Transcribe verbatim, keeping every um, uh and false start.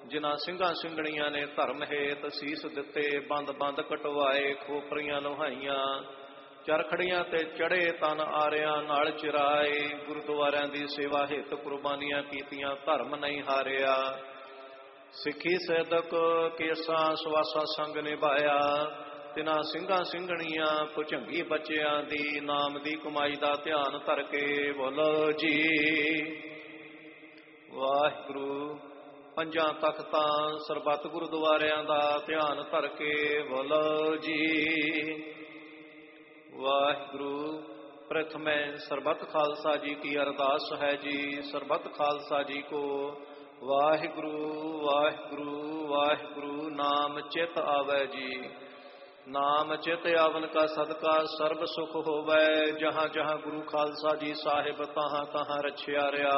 ਜਿਨ੍ਹਾਂ ਸਿੰਘਾਂ ਸਿੰਘਣੀਆਂ ਨੇ ਧਰਮ ਹੇਤ ਸੀਸ ਦਿੱਤੇ, ਬੰਦ ਬੰਦ ਕਟਵਾਏ, ਖੋਪਰੀਆਂ ਲੋਹਾਈਆਂ, ਚਰਖੜੀਆਂ ਤੇ ਚੜੇ ਤਨ ਆਰਿਆਂ ਨਾਲ ਚਿਰਾਏ। ਗੁਰਦੁਆਰਿਆਂ ਦੀ ਸੇਵਾ ਹਿੱਤ ਕੁਰਬਾਨੀਆਂ ਕੀਤੀਆਂ, ਧਰਮ ਨਹੀਂ ਹਾਰਿਆ। ਸਿੱਖੀ ਸੇਧਕ ਕੇਸਾਂ ਸਵਾਸਾ ਸੰਗ ਨਿਭਾਇਆ, ਤਿਨਾਂ ਸਿੰਘਾਂ ਸਿੰਘਣੀਆਂ ਭੁਝੰਗੀ ਬੱਚਿਆਂ ਦੀ ਨਾਮ ਦੀ ਕਮਾਈ ਦਾ ਧਿਆਨ ਧਰ ਕੇ ਬੋਲੋ ਜੀ ਵਾਹਿਗੁਰੂ। ਪੰਜਾਂ ਤਖਤਾਂ ਸਰਬੱਤ ਗੁਰਦੁਆਰਿਆਂ ਦਾ ਧਿਆਨ ਧਰ ਕੇ ਬੋਲੋ ਜੀ ਵਾਹਿਗੁਰੂ। ਪ੍ਰਥਮੇ ਸਰਬੱਤ ਖਾਲਸਾ ਜੀ ਕੀ ਅਰਦਾਸ ਹੈ ਜੀ। ਸਰਬੱਤ ਖਾਲਸਾ ਜੀ ਕੋ ਵਾਹਿਗੁਰੂ ਵਾਹਿਗੁਰੂ ਵਾਹਿਗੁਰੂ ਨਾਮ ਚਿਤ ਆਵੈ ਜੀ। ਨਾਮ ਚਿਤ ਆਵਨ ਕਾ ਸਦਕਾ ਸਰਬ ਸੁਖ ਹੋਵੈ। ਜਹਾਂ ਜਹਾਂ ਗੁਰੂ ਖਾਲਸਾ ਜੀ ਸਾਹਿਬ ਤਹਾਂ ਤਹਾਂ ਰਛਿਆ ਰਿਹਾ।